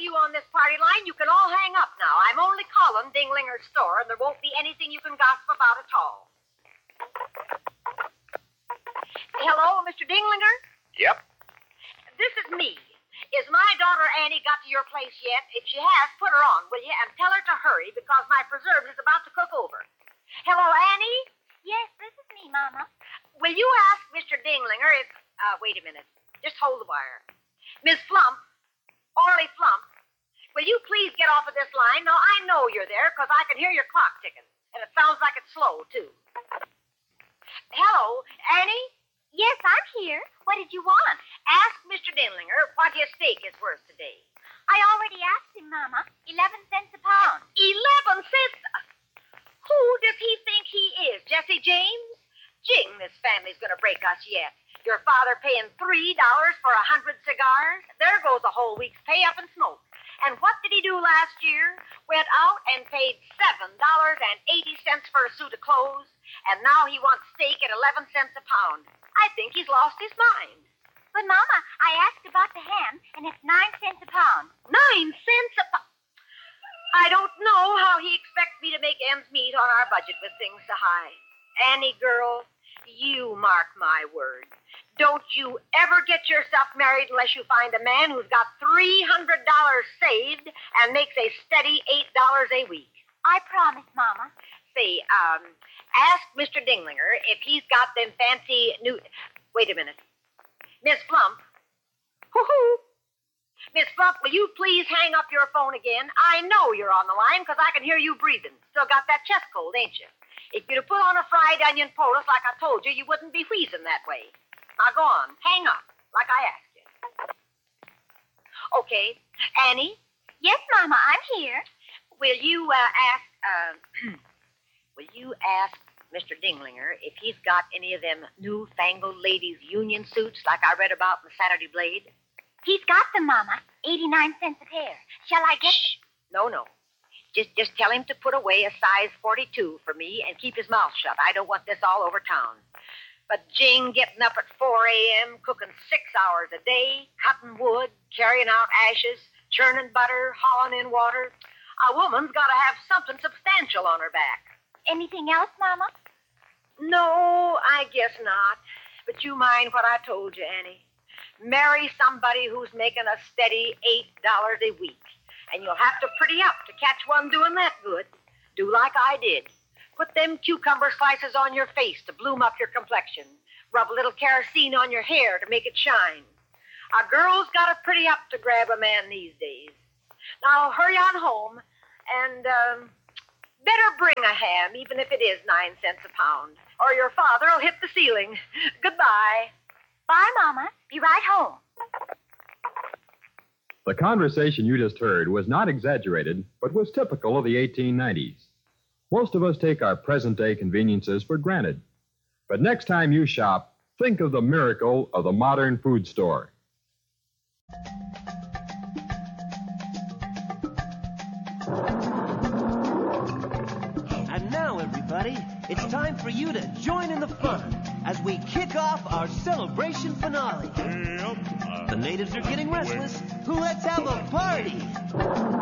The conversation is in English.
you on this party line, you can all hang up now. I'm only calling Dinglinger's store, and there won't be anything you can gossip about at all. Hello, Mr. Dinglinger? Yep. This is me. Is my daughter Annie got to your place yet? If she has, put her on, will you? And tell her to hurry because my preserves is about to cook over. Hello, Annie? Yes, this is me, Mama. Will you ask Mr. Dinglinger if... wait a minute. Just hold the wire. Miss Flump, Orly Flump, will you please get off of this line? Now, I know you're there because I can hear your clock ticking. And it sounds like it's slow, too. Hello, Annie? Yes, I'm here. What did you want? Ask Mr. Dinglinger what his steak is worth today. I already asked him, Mama. 11 cents a pound. 11 cents? Who does he think he is? Jesse James? Jing, this family's going to break us yet. Your father paying $3 for 100 cigars? There goes a whole week's pay up in smoke. And what did he do last year? Went out and paid $7.80 for a suit of clothes, and now he wants steak at 11 cents a pound. I think he's lost his mind. But, Mama, I asked about the ham, and it's 9 cents a pound. 9 cents a pound? I don't know how he expects me to make ends meet on our budget with things so high. Annie, girl, you mark my words. Don't you ever get yourself married unless you find a man who's got $300 saved and makes a steady $8 a week. I promise, Mama. Say, ask Mr. Dinglinger if he's got them fancy new... Wait a minute. Miss Flump. Hoo-hoo. Miss Flump, will you please hang up your phone again? I know you're on the line because I can hear you breathing. Still got that chest cold, ain't you? If you'd have put on a fried onion poultice like I told you, you wouldn't be wheezing that way. Now go on. Hang up, like I asked you. Okay. Annie? Yes, Mama, I'm here. Will you ask Mr. Dinglinger if he's got any of them newfangled ladies' union suits like I read about in the Saturday Blade? He's got them, Mama. 89 cents a pair. Shall I get... Shh. No. Just tell him to put away a size 42 for me and keep his mouth shut. I don't want this all over town. But Jing getting up at 4 a.m., cooking 6 hours a day, cutting wood, carrying out ashes, churning butter, hauling in water. A woman's got to have something substantial on her back. Anything else, Mama? No, I guess not. But you mind what I told you, Annie. Marry somebody who's making a steady $8 a week. And you'll have to pretty up to catch one doing that good. Do like I did. Put them cucumber slices on your face to bloom up your complexion. Rub a little kerosene on your hair to make it shine. A girl's got to pretty up to grab a man these days. Now, hurry on home and better bring a ham, even if it is 9 cents a pound, or your father will hit the ceiling. Goodbye. Bye, Mama. Be right home. The conversation you just heard was not exaggerated, but was typical of the 1890s. Most of us take our present-day conveniences for granted. But next time you shop, think of the miracle of the modern food store. And now, everybody, it's time for you to join in the fun as we kick off our celebration finale. The natives are getting restless. Let's have a party.